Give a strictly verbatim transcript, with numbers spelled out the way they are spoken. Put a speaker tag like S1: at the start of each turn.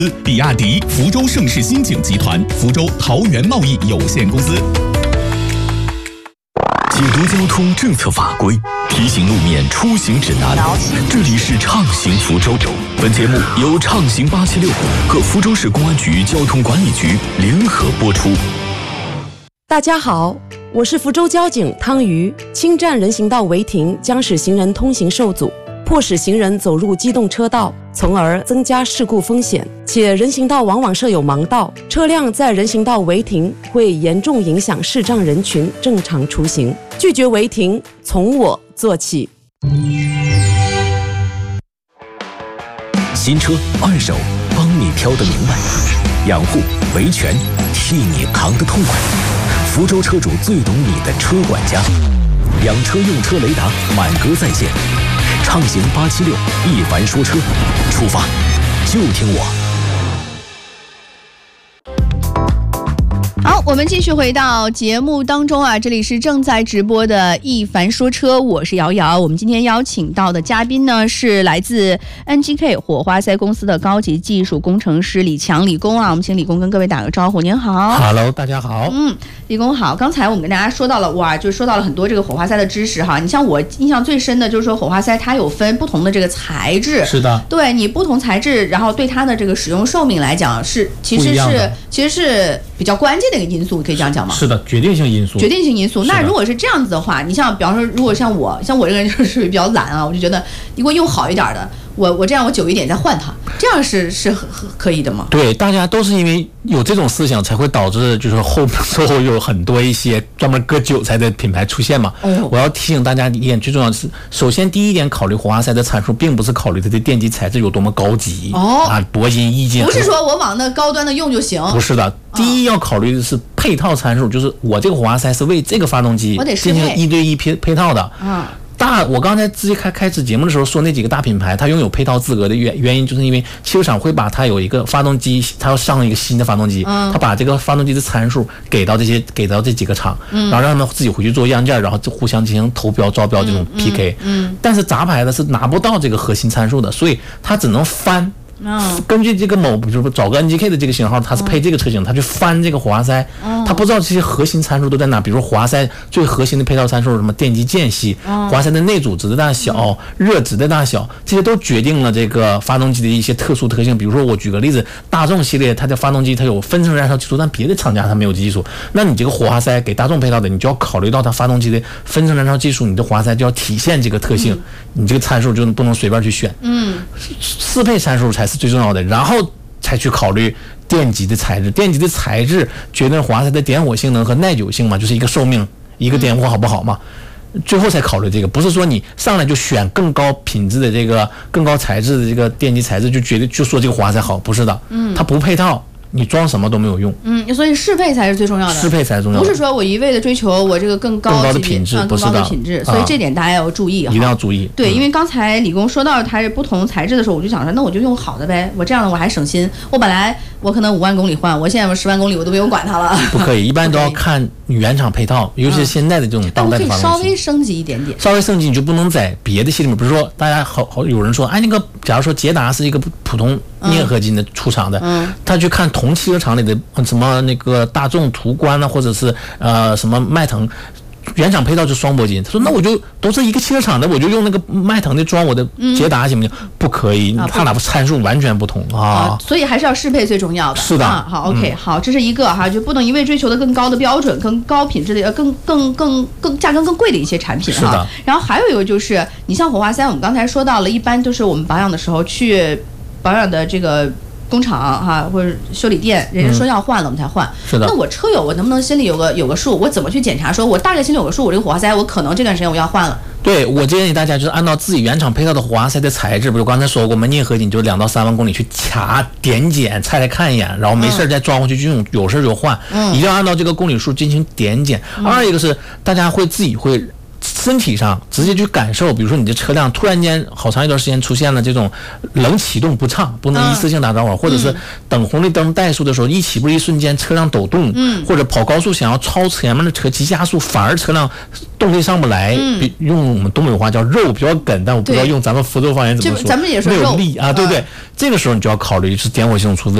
S1: 比亚迪福州盛世新景集团福州桃园贸易有限公司。
S2: 解读交通政策法规，提醒路面出行指南。这里是畅行福州。本节目由畅行八七六和福州市公安局交通管理局联合播出。
S3: 大家好，我是福州交警汤瑜。侵占人行道违停将使行人通行受阻，迫使行人走入机动车道，从而增加事故风险。且人行道往往设有盲道，车辆在人行道违停会严重影响视障人群正常出行。拒绝违停，从我做起。
S2: 新车二手，帮你挑得明白；养护维权，替你扛得痛快。福州车主最懂你的车管家，养车用车雷达满格在线。畅行八七六，一凡说车，出发就听我。
S4: 好，我们继续回到节目当中啊，这里是正在直播的一凡说车，我是瑶瑶。我们今天邀请到的嘉宾呢是来自 N G K 火花塞公司的高级技术工程师李强李工啊，我们请李工跟各位打个招呼。您好。
S5: Hello， 大家好。
S4: 嗯，李工好。刚才我们跟大家说到了，哇，就说到了很多这个火花塞的知识哈。你像我印象最深的就是说火花塞它有分不同的这个材质，
S5: 是的，
S4: 对你不同材质，然后对它的这个使用寿命来讲是其实是其实是比较关键的一个因素，可以这样讲吗？
S5: 是的，决定性因素。
S4: 决定性因素。那如果是这样子的话，你像比方说，如果像我，像我这个人就是属于比较懒啊，我就觉得你给我用好一点的，我我这样我久一点再换它，这样是是可以的吗？
S5: 对，大家都是因为有这种思想，才会导致就是后最后有很多一些专门割韭菜的品牌出现嘛。哦、我要提醒大家一点，最重要的是，首先第一点，考虑火花塞的参数，并不是考虑它的电机材质有多么高级、哦、啊，铂金、易金，
S4: 不是说我往那高端的用就行。
S5: 不是的，第一要考虑的是配套参数，就是我这个火花塞是为这个发动机进行一对一配配套的。嗯。大，我刚才直接开开始节目的时候说那几个大品牌，它拥有配套资格的原原因，就是因为汽车厂会把它有一个发动机，它要上一个新的发动机，嗯、它把这个发动机的参数给到这些给到这几个厂，嗯、然后让他们自己回去做样件，然后互相进行投标招标这种 P K。嗯，嗯但是杂牌的是拿不到这个核心参数的，所以它只能翻。嗯、根据这个某，比如说找个 N G K 的这个型号，它是配这个车型，它去翻这个火花塞，它不知道这些核心参数都在哪。比如说火花塞最核心的配套参数是什么？电机间隙、火花塞的内阻值的大小、热值的大小，这些都决定了这个发动机的一些特殊特性。比如说我举个例子，大众系列它的发动机它有分层燃烧技术，但别的厂家它没有技术。那你这个火花塞给大众配套的，你就要考虑到它发动机的分层燃烧技术，你的火花塞就要体现这个特性，嗯、你这个参数就不能随便去选。嗯，适配参数才是最重要的，然后才去考虑电极的材质。电极的材质决定火花塞的点火性能和耐久性嘛，就是一个寿命，一个点火好不好嘛。最后才考虑这个，不是说你上来就选更高品质的这个更高材质的这个电极材质就觉得就说这个火花塞好，不是的，嗯，它不配套。你装什么都没有用，嗯，
S4: 所以适配才是最重要的。
S5: 适配才是重要的，
S4: 不是说我一味的追求我这个更高
S5: 更高的品质，
S4: 不是的，更高的品质，所以这点大家要注意，
S5: 一定要注意。
S4: 对，因为刚才李工说到它是不同材质的时候，我就想说，那我就用好的呗，我这样的我还省心。我本来我可能五万公里换，我现在我十万公里我都不用管它了。
S5: 不可以，一般都要看原厂配套，尤其是现在的这种当代的发动机。
S4: 但我可以稍微升级一点点，
S5: 稍微升级你就不能在别的系统，比如说大家好好有人说，哎，那个假如说捷达是一个普通镍合金的出厂的，嗯，他去看同汽车厂里的。什么那个大众途观啊，或者是呃什么迈腾，原厂配套是双铂金。他说那我就都是一个汽车厂的，我就用那个迈腾的装我的捷达行不行？嗯、不可以，它俩参数完全不同 啊,
S4: 啊。所以还是要适配最重要的。
S5: 是的，
S4: 啊、好 ，OK，、嗯、好，这是一个哈，就不能一味追求的更高的标准、更高品质的、更更更更价格更贵的一些产品哈。是的。然后还有一个就是，你像火花塞，我们刚才说到了，一般都是我们保养的时候去保养的这个。工厂哈或者修理店，人家说要换了、嗯、我们才换。
S5: 是的。
S4: 那我车友我能不能心里有个有个数？我怎么去检查？说我大概心里有个数，我这个火花塞我可能这段时间我要换了。
S5: 对，我建议大家就是按照自己原厂配套的火花塞的材质，比如刚才说过，我们镍合金就两到三万公里去卡点检，拆来看一眼，然后没事再装回去就用，有事就换。嗯。一定要按照这个公里数进行点检。嗯、二一个是大家会自己会。 身体上直接去感受，比如说你的车辆突然间好长一段时间出现了这种冷启动不畅，不能一次性打着火，嗯、或者是等红绿灯怠速的时候，一起步一瞬间车辆抖动，嗯，或者跑高速想要超前面的车急加速，反而车辆动力上不来，嗯、用我们东北话叫肉比较梗，但我不知道用咱们福州方言怎么说，
S4: 咱们也说
S5: 没有力啊，对不对？嗯、这个时候你就要考虑是点火系统出问题。